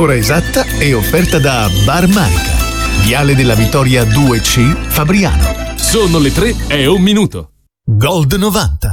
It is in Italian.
L'ora esatta è offerta da Bar Manica, Viale della Vittoria 2C, Fabriano. Sono le 3:01. Gold 90.